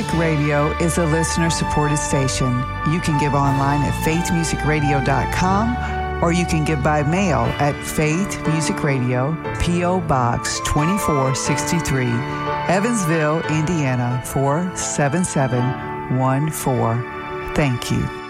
Music Radio is a listener-supported station. You can give online at faithmusicradio.com, or you can give by mail at Faith Music Radio, P.O. Box 2463, Evansville, Indiana 47714. Thank you.